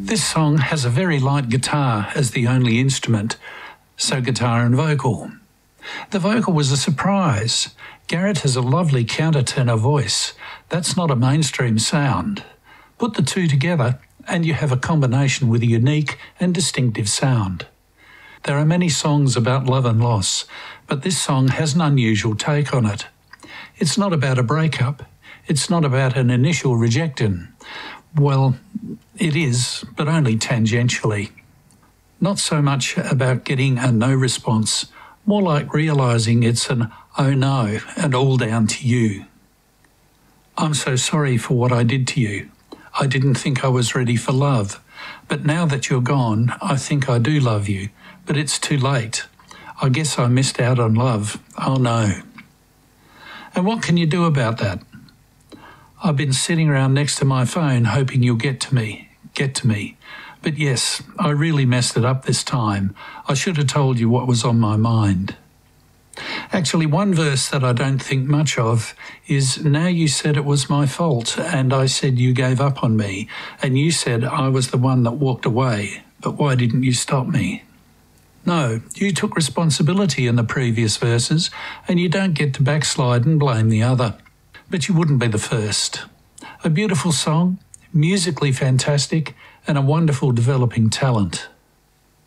This song has a very light guitar as the only instrument, so guitar and vocal. The vocal was a surprise. Garrett has a lovely countertenor voice. That's not a mainstream sound. Put the two together and you have a combination with a unique and distinctive sound. There are many songs about love and loss, but this song has an unusual take on it. It's not about a breakup. It's not about an initial rejection. Well, it is, but only tangentially. Not so much about getting a no response, more like realising it's an oh no and all down to you. I'm so sorry for what I did to you. I didn't think I was ready for love, but now that you're gone, I think I do love you, but it's too late. I guess I missed out on love. Oh no. And what can you do about that? I've been sitting around next to my phone hoping you'll get to me. But yes, I really messed it up this time. I should have told you what was on my mind. Actually, one verse that I don't think much of is, now you said it was my fault and I said you gave up on me and you said I was the one that walked away, but why didn't you stop me? No, you took responsibility in the previous verses and you don't get to backslide and blame the other. But you wouldn't be the first. A beautiful song, musically fantastic, and a wonderful developing talent.